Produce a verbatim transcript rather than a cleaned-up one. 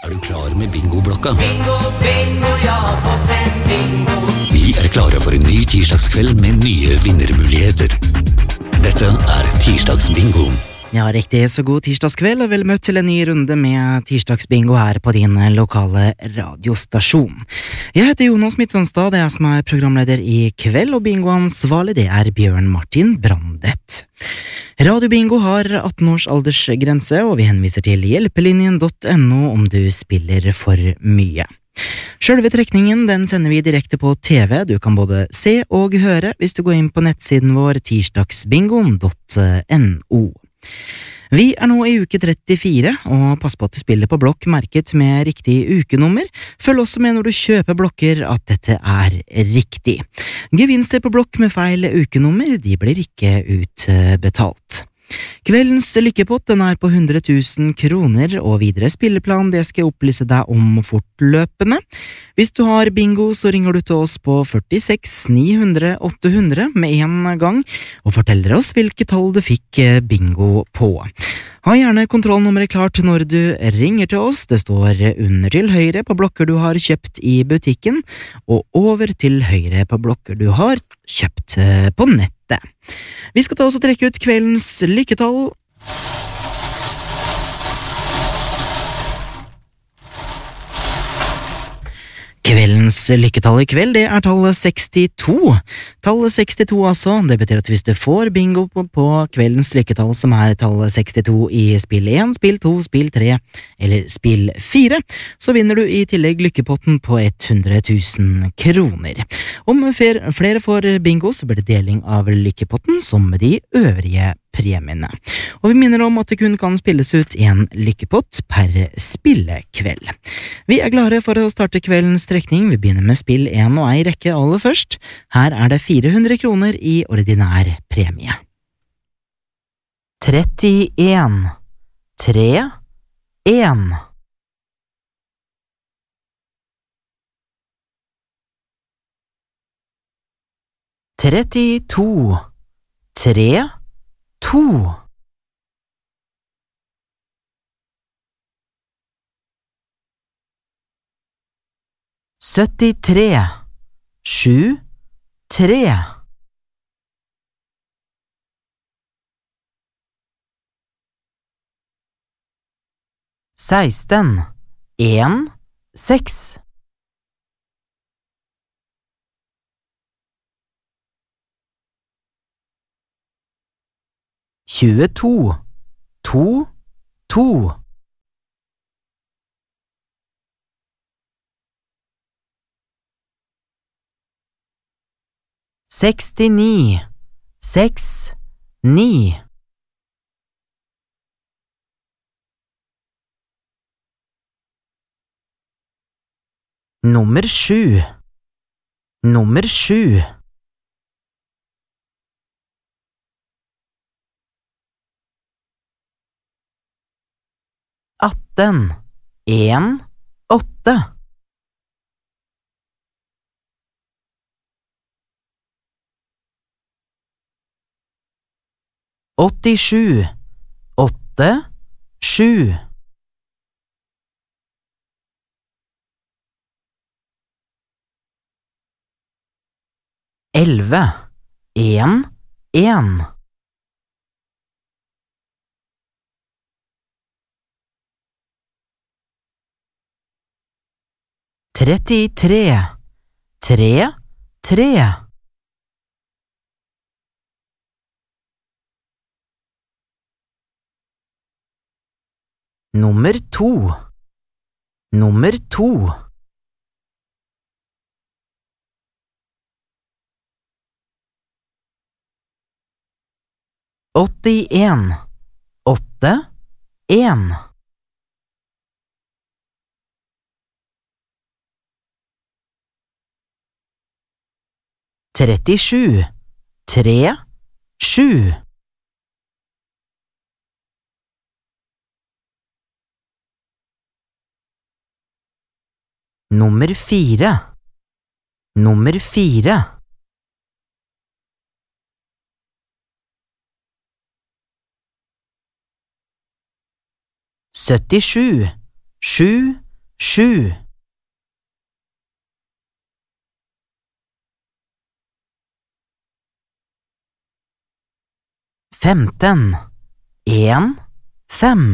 Er du klar med bingoblokka? Bingo, bingo, jeg har fått en bingo. Vi er klare for en ny tirsdagskveld med nye vinnermuligheter. Dette er tirsdagsbingo. Ja, riktig, så god tirsdagskveld, og vel møtt til en ny runde med tirsdagsbingo her på din lokale radiostasjon. Jeg heter Jonas Midtsvønstad, det er jeg som er programleder i kveld, og bingoansvarlig det er Bjørn Martin Brandet. Radiobingo har atten års aldersgrense, og vi henviser til hjelpelinjen punktum no om du spiller for mye. Selve trekningen den sender vi direkte på T V, du kan både se og høre hvis du går inn på nettsiden vår tirsdagsbingoen punktum no. Vi er nå i uke trettifire, og pass på at du spiller på blokk merket med riktig ukenummer. Følg også med når du kjøper blokker at dette er riktig. Gevinster på blokk med feil ukenummer, de blir ikke utbetalt. Kveldens lykkepott den er på hundre tusen kroner, og videre spilleplan det skal jeg opplyse deg om fortløpende. Hvis du har bingo, så ringer du til oss på førtiseks ni hundre åtte hundre med en gang, og forteller oss hvilket tall du fikk bingo på. Ha gjerne kontrollnummeret klart når du ringer til oss. Det står under til høyre på blokker du har kjøpt i butikken, og over til høyre på blokker du har kjøpt på nettet. Vi skal ta oss og trekke ut kveldens lykketall. Kveldens lykketall i kveld, det er tallet sekstito. Tallet sekstito altså, det betyr at hvis du får bingo på, på kveldens lykketall som er tallet sekstito i spill én, spill to, spill tre eller spill fire, så vinner du i tillegg lykkepotten på hundre tusen kroner. Om flere får bingo, så blir det deling av lykkepotten som med de øvrige premiene. Og vi minner om at det kun kan spilles ut en lykkepott per spillekveld. Vi er klare for å starte kveldens trekning. Vi begynner med spill én og ei rekke aller først. Her er det fire hundre kroner i ordinær premie. trettien, tre, en. trettito, tre, to. syttitre, sju, tre. seksten, en, seks. tjueto, to, to. sekstini, seks, ni. Nummer sju. Nummer sju. atten, en, åtte. åttisju, åtte, sju. elleve, en, en. trettitre, tre, tre. Nummer to. Nummer to. åttien, åtte, en. trettisju, tre, sju. Nummer fire. Nummer fire. syttisju, sju, sju. Femten. En, fem.